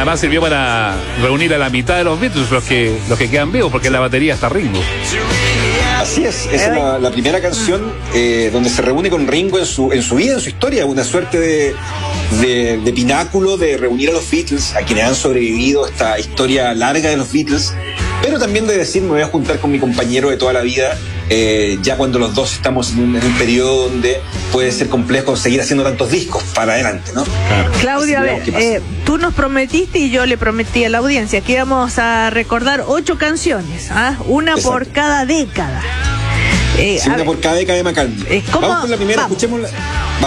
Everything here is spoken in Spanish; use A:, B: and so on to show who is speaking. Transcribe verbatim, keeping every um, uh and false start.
A: Además sirvió para reunir a la mitad de los Beatles, los que, los que quedan vivos, porque en la batería está Ringo.
B: Así es, esa es la, la primera canción eh, donde se reúne con Ringo en su, en su vida, en su historia, una suerte de, de, de pináculo de reunir a los Beatles, a quienes han sobrevivido esta historia larga de los Beatles, pero también de decir, me voy a juntar con mi compañero de toda la vida, eh, ya cuando los dos estamos en un, en un periodo donde puede ser complejo seguir haciendo tantos discos para adelante, ¿no?
C: Claro. Claudio, a ver, eh, tú nos prometiste y yo le prometí a la audiencia que íbamos a recordar ocho canciones, ¿ah? Una Exacto. por cada década.
B: Eh, sí, una ver, por cada década de McCartney.
C: Eh,
B: Vamos con la primera, vamos. Escuchémosla.